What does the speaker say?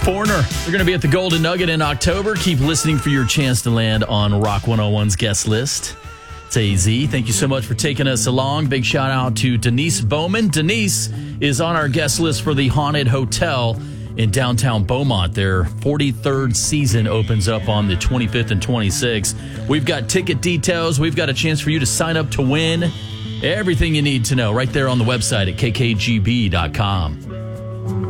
Foreigner. They're going to be at the Golden Nugget in October. Keep listening for your chance to land on Rock 101's guest list. It's AZ. Thank you so much for taking us along. Big shout out to Denise Bowman. Denise is on our guest list for the Haunted Hotel in downtown Beaumont. Their 43rd season opens up on the 25th and 26th. We've got ticket details. We've got a chance for you to sign up to win. Everything you need to know right there on the website at kkgb.com.